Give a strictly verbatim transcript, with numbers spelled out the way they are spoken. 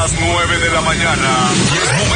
las nueve de la mañana. Y es momento